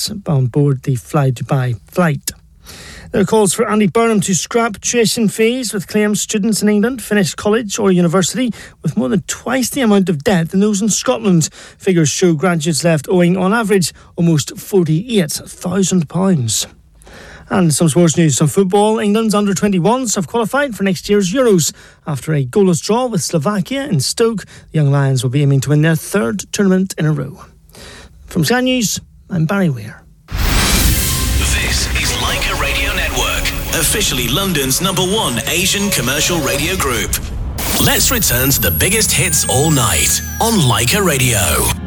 Emirates on board the Fly Dubai flight. There are calls for Andy Burnham to scrap tuition fees with claims students in England finish college or university with more than twice the amount of debt than those in Scotland. Figures show graduates left owing on average almost £48,000. And some sports news. Some football. England's under-21s have qualified for next year's Euros. After a goalless draw with Slovakia in Stoke, the Young Lions will be aiming to win their third tournament in a row. From Sky News, I'm Barry Weir. This is Leica Radio Network, officially London's #1 Asian commercial radio group. Let's return to the biggest hits all night on Leica Radio.